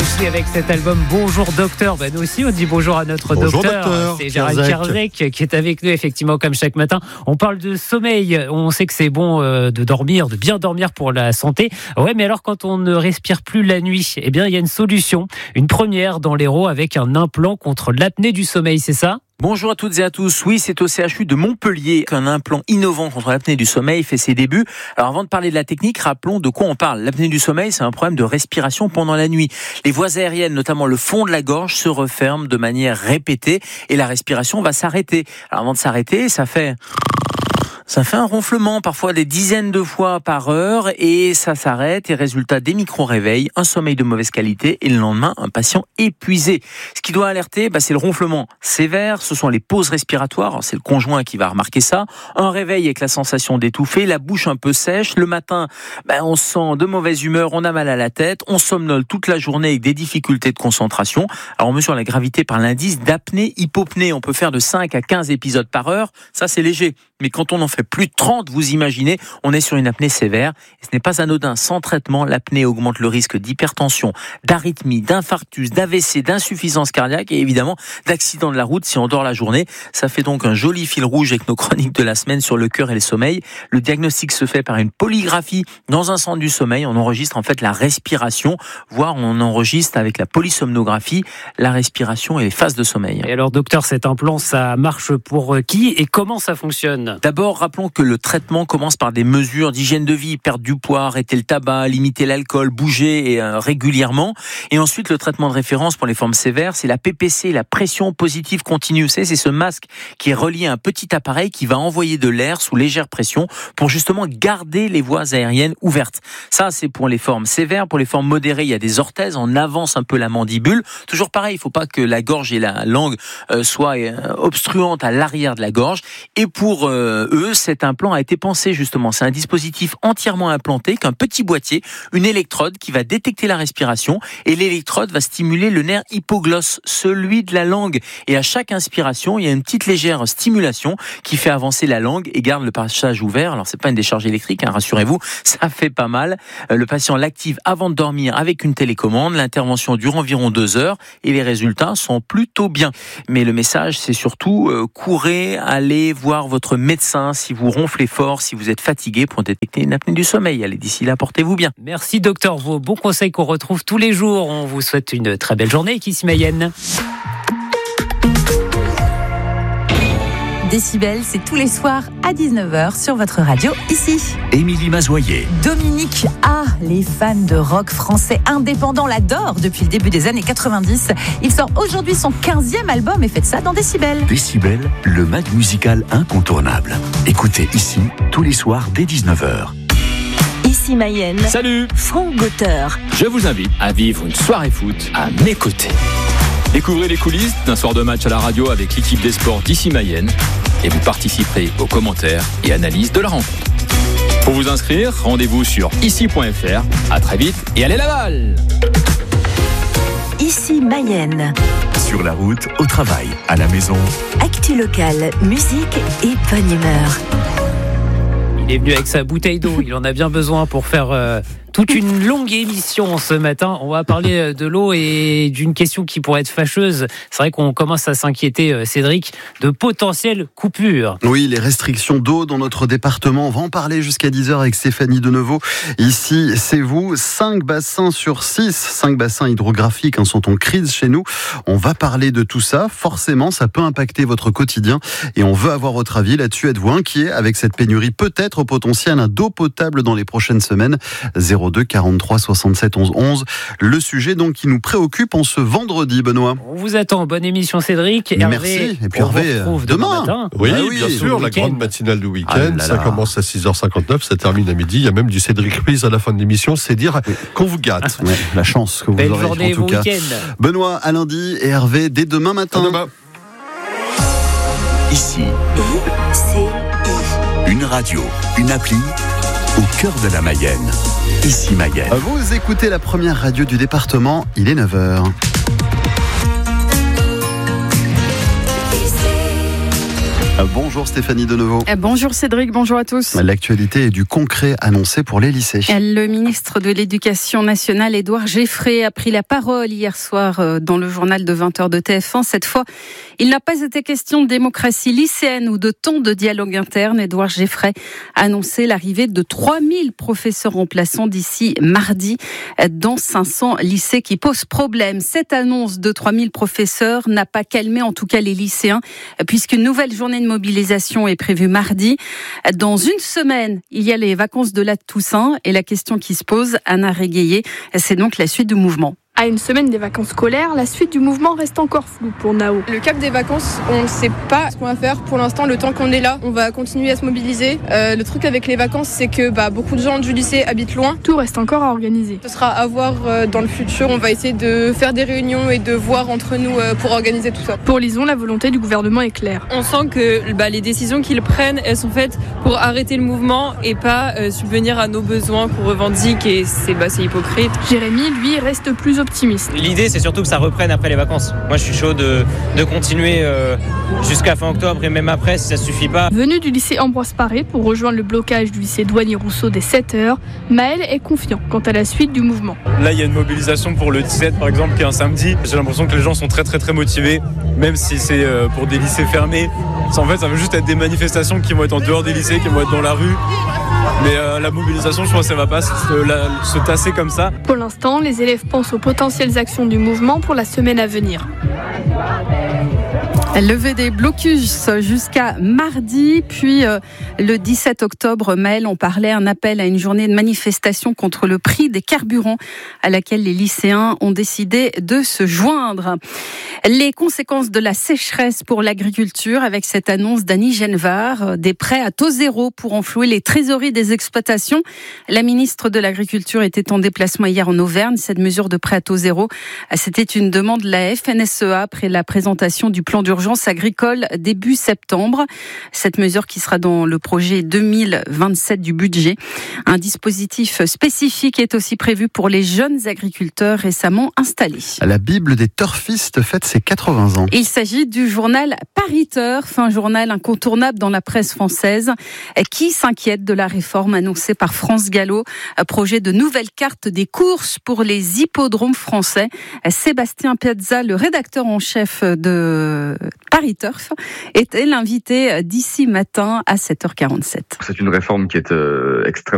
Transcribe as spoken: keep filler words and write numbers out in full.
Aussi avec cet album Bonjour Docteur, ben nous aussi on dit bonjour à notre bonjour docteur. docteur. C'est Gérald Kierzek qui est avec nous effectivement comme chaque matin. On parle de sommeil, on sait que c'est bon euh, de dormir, de bien dormir pour la santé. Ouais, mais alors quand on ne respire plus la nuit, eh bien il y a une solution, une première dans l'Hérault avec un implant contre l'apnée du sommeil, c'est ça ? Bonjour à toutes et à tous. Oui, c'est au C H U de Montpellier qu'un implant innovant contre l'apnée du sommeil fait ses débuts. Alors avant de parler de la technique, rappelons de quoi on parle. L'apnée du sommeil, c'est un problème de respiration pendant la nuit. Les voies aériennes, notamment le fond de la gorge, se referment de manière répétée et la respiration va s'arrêter. Alors avant de s'arrêter, ça fait... Ça fait un ronflement, parfois des dizaines de fois par heure, et ça s'arrête, et résultat des micro-réveils, un sommeil de mauvaise qualité, et le lendemain, un patient épuisé. Ce qui doit alerter, bah, c'est le ronflement sévère, ce sont les pauses respiratoires, c'est le conjoint qui va remarquer ça, un réveil avec la sensation d'étouffer, la bouche un peu sèche, le matin, bah, on se sent de mauvaise humeur, on a mal à la tête, on somnole toute la journée avec des difficultés de concentration. Alors on mesure la gravité par l'indice d'apnée-hypopnée, on peut faire de cinq à quinze épisodes par heure, ça c'est léger. Mais quand on en fait plus de trente, vous imaginez, on est sur une apnée sévère. Et ce n'est pas anodin. Sans traitement, l'apnée augmente le risque d'hypertension, d'arythmie, d'infarctus, d'A V C, d'insuffisance cardiaque et évidemment d'accident de la route si on dort la journée. Ça fait donc un joli fil rouge avec nos chroniques de la semaine sur le cœur et le sommeil. Le diagnostic se fait par une polygraphie dans un centre du sommeil. On enregistre en fait la respiration, voire on enregistre avec la polysomnographie la respiration et les phases de sommeil. Et alors docteur, cet implant, ça marche pour qui et comment ça fonctionne ? D'abord, rappelons que le traitement commence par des mesures d'hygiène de vie, perdre du poids, arrêter le tabac, limiter l'alcool, bouger et, euh, régulièrement. Et ensuite, le traitement de référence pour les formes sévères, c'est la P P C, la pression positive continue. C'est, c'est ce masque qui est relié à un petit appareil qui va envoyer de l'air sous légère pression pour justement garder les voies aériennes ouvertes. Ça, c'est pour les formes sévères. Pour les formes modérées, il y a des orthèses. On avance un peu la mandibule. Toujours pareil, il ne faut pas que la gorge et la langue euh, soient euh, obstruantes à l'arrière de la gorge. Et pour euh, eux, cet implant a été pensé justement. C'est un dispositif entièrement implanté, qu'un petit boîtier, une électrode qui va détecter la respiration et l'électrode va stimuler le nerf hypoglosse, celui de la langue. Et à chaque inspiration, il y a une petite légère stimulation qui fait avancer la langue et garde le passage ouvert. Alors c'est pas une décharge électrique, hein, rassurez-vous, ça fait pas mal. Le patient l'active avant de dormir avec une télécommande. L'intervention dure environ deux heures et les résultats sont plutôt bien. Mais le message, c'est surtout euh, courez, allez voir votre médecin si vous ronflez fort, si vous êtes fatigué pour détecter une apnée du sommeil. Allez, d'ici là, portez-vous bien. Merci docteur, vos bons conseils qu'on retrouve tous les jours. On vous souhaite une très belle journée, Kissi Mayenne. Décibel, c'est tous les soirs à dix-neuf heures sur votre radio, ici. Émilie Mazoyer. Dominique A, les fans de rock français indépendant l'adorent depuis le début des années quatre-vingt-dix. Il sort aujourd'hui son quinzième album et faites ça dans Décibel. Décibel, le mag musical incontournable. Écoutez ici, tous les soirs dès dix-neuf heures. Ici Mayenne. Salut, Franck Gother. je vous invite à vivre une soirée foot à mes côtés. Découvrez les coulisses d'un soir de match à la radio avec l'équipe des sports d'Ici Mayenne et vous participerez aux commentaires et analyses de la rencontre. Pour vous inscrire, rendez-vous sur ici point f r. À très vite et allez la balle! Ici Mayenne. Sur la route, au travail, à la maison. Actu locale, musique et bonne humeur. Il est venu avec sa bouteille d'eau, il en a bien besoin pour faire euh, toute une longue émission ce matin. On va parler de l'eau et d'une question qui pourrait être fâcheuse. C'est vrai qu'on commence à s'inquiéter, Cédric, de potentielles coupures. Oui, les restrictions d'eau dans notre département. On va en parler jusqu'à dix heures avec Stéphanie Deneveau. Ici, c'est vous. cinq bassins sur six, cinq bassins hydrographiques hein, sont en crise chez nous. On va parler de tout ça. Forcément, ça peut impacter votre quotidien et on veut avoir votre avis là-dessus. Êtes-vous inquiet avec cette pénurie peut-être potentielle d'eau potable dans les prochaines semaines? zéro deux quarante-trois soixante-sept onze onze. Le sujet donc qui nous préoccupe en ce vendredi, Benoît. On vous attend. Bonne émission, Cédric. Merci. Hervé, et puis on Hervé, vous retrouve demain. demain matin. Oui, Ah oui, bien sûr, la week-end. grande matinale du week-end. Ah là ça là. commence à six heures cinquante-neuf, ça termine à midi. Il y a même du Cédric Ruiz à la fin de l'émission. C'est dire Oui. qu'on vous gâte. Ouais, la chance que vous Belle aurez journée, en tout bon cas. week-end. Benoît à lundi et Hervé dès demain matin. À demain. Ici, I C I. une radio, une appli, au cœur de la Mayenne. Ici Mayenne. Vous écoutez la première radio du département, il est neuf heures. Bonjour Stéphanie Deneuveau. Bonjour Cédric, bonjour à tous. L'actualité est du concret annoncé pour les lycées. Le ministre de l'Éducation nationale, Édouard Geffray, a pris la parole hier soir dans le journal de vingt heures de T F un. Cette fois, il n'a pas été question de démocratie lycéenne ou de temps de dialogue interne. Édouard Geffray a annoncé l'arrivée de trois mille professeurs remplaçants d'ici mardi dans cinq cents lycées qui posent problème. Cette annonce de trois mille professeurs n'a pas calmé en tout cas les lycéens, puisqu'une nouvelle journée de mobilisation est prévue mardi. Dans une semaine, il y a les vacances de la Toussaint et la question qui se pose, Anna Régueillé, c'est donc la suite du mouvement. À une semaine des vacances scolaires, la suite du mouvement reste encore floue pour Nao. Le cap des vacances, on ne sait pas ce qu'on va faire pour l'instant. Le temps qu'on est là, on va continuer à se mobiliser. Euh, le truc avec les vacances, c'est que bah, beaucoup de gens du lycée habitent loin. Tout reste encore à organiser. Ce sera à voir euh, dans le futur. On va essayer de faire des réunions et de voir entre nous euh, pour organiser tout ça. Pour Lison, la volonté du gouvernement est claire. On sent que bah, les décisions qu'ils prennent, elles sont faites pour arrêter le mouvement et pas euh, subvenir à nos besoins qu'on revendique, et c'est, bah, c'est hypocrite. Jérémy, lui, reste plus optimiste. L'idée, c'est surtout que ça reprenne après les vacances. Moi, je suis chaud de, de continuer euh, jusqu'à fin octobre et même après, si ça suffit pas. Venu du lycée Ambroise Paré pour rejoindre le blocage du lycée Douanier-Rousseau dès sept heures, Maël est confiant quant à la suite du mouvement. Là, il y a une mobilisation pour le dix-sept, par exemple, qui est un samedi. J'ai l'impression que les gens sont très, très, très motivés, même si c'est euh, pour des lycées fermés. En fait, ça va juste être des manifestations qui vont être en dehors des lycées, qui vont être dans la rue. Mais euh, la mobilisation, je pense que ça ne va pas se, la, se tasser comme ça. Pour l'instant, les élèves pensent aux potentielles actions du mouvement pour la semaine à venir. Lever des blocus jusqu'à mardi, puis euh, le dix-sept octobre, Maël, on parlait un appel à une journée de manifestation contre le prix des carburants à laquelle les lycéens ont décidé de se joindre. Les conséquences de la sécheresse pour l'agriculture avec cette annonce d'Annie Genevard, des prêts à taux zéro pour enflouer les trésoreries des exploitations. La ministre de l'Agriculture était en déplacement hier en Auvergne. Cette mesure de prêt à taux zéro, c'était une demande de la F N S E A après la présentation du plan d'urgence agricole début septembre. Cette mesure qui sera dans le projet deux mille vingt-sept du budget. Un dispositif spécifique est aussi prévu pour les jeunes agriculteurs récemment installés. La Bible des turfistes fête ses quatre-vingts ans. Il s'agit du journal Paris Turf, un journal incontournable dans la presse française qui s'inquiète de la réforme annoncée par France Gallo, projet de nouvelle carte des courses pour les hippodromes français. Sébastien Piazza, le rédacteur en chef de Paris Turf, était l'invité d'ici matin à sept heures quarante-sept. C'est une réforme qui est euh, extrêmement